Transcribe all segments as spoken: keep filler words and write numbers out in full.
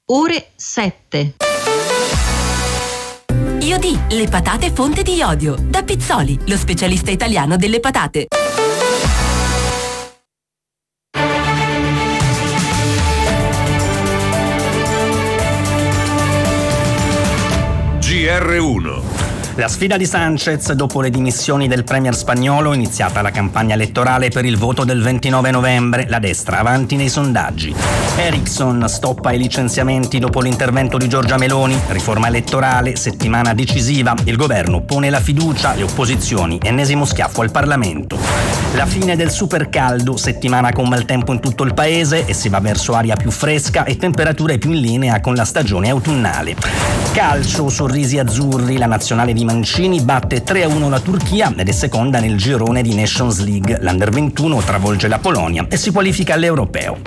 ore sette. Iodì, le patate fonte di iodio. Da Pizzoli, lo specialista italiano delle patate. G R uno. La sfida di Sanchez dopo le dimissioni del premier spagnolo, iniziata la campagna elettorale per il voto del ventinove novembre, la destra avanti nei sondaggi. Ericsson stoppa i licenziamenti dopo l'intervento di Giorgia Meloni, riforma elettorale, settimana decisiva, il governo pone la fiducia, le opposizioni, ennesimo schiaffo al Parlamento. La fine del supercaldo, settimana con maltempo in tutto il paese e si va verso aria più fresca e temperature più in linea con la stagione autunnale. Calcio, sorrisi azzurri, la nazionale di Mancini batte tre a uno la Turchia ed è seconda nel girone di Nations League. L'Under ventuno travolge la Polonia e si qualifica all'Europeo.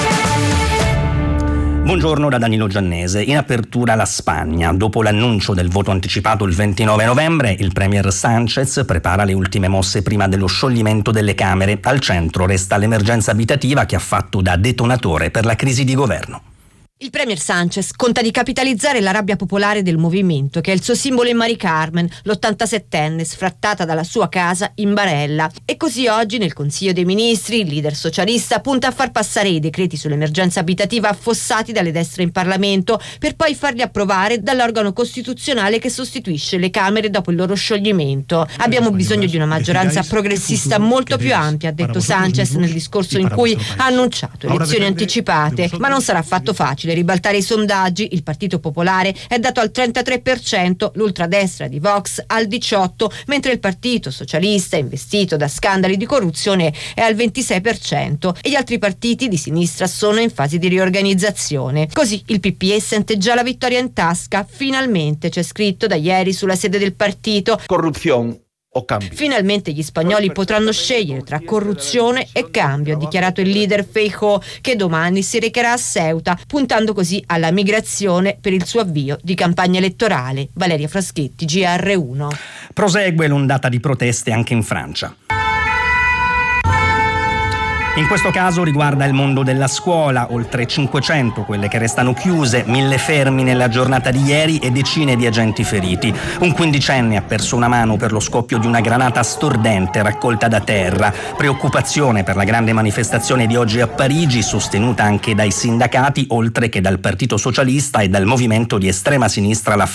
Buongiorno da Danilo Giannese. In apertura la Spagna. Dopo l'annuncio del voto anticipato il ventinove novembre, il premier Sanchez prepara le ultime mosse prima dello scioglimento delle Camere. Al centro resta l'emergenza abitativa che ha fatto da detonatore per la crisi di governo. Il premier Sanchez conta di capitalizzare la rabbia popolare del movimento, che è il suo simbolo in Mari Carmen, l'ottantasettenne sfrattata dalla sua casa in barella. E così oggi nel Consiglio dei Ministri il leader socialista punta a far passare i decreti sull'emergenza abitativa affossati dalle destre in Parlamento, per poi farli approvare dall'organo costituzionale che sostituisce le Camere dopo il loro scioglimento. Abbiamo bisogno di una maggioranza progressista molto più ampia, ha detto Sanchez nel discorso in cui ha annunciato elezioni anticipate, ma non sarà affatto facile ribaltare i sondaggi. Il Partito Popolare è dato al trentatré per cento, l'ultradestra di Vox al diciotto per cento, mentre il Partito Socialista, investito da scandali di corruzione, è al ventisei per cento e gli altri partiti di sinistra sono in fase di riorganizzazione. Così il P P E sente già la vittoria in tasca. Finalmente, c'è scritto da ieri sulla sede del partito. Corruzione. Finalmente gli spagnoli potranno scegliere tra corruzione e cambio, ha dichiarato il leader Feijóo, che domani si recherà a Ceuta, puntando così alla migrazione per il suo avvio di campagna elettorale. Valeria Fraschetti, G R uno. Prosegue l'ondata di proteste anche in Francia. In questo caso riguarda il mondo della scuola, oltre cinquecento quelle che restano chiuse, mille fermi nella giornata di ieri e decine di agenti feriti. Un quindicenne ha perso una mano per lo scoppio di una granata stordente raccolta da terra. Preoccupazione per la grande manifestazione di oggi a Parigi, sostenuta anche dai sindacati, oltre che dal Partito Socialista e dal movimento di estrema sinistra La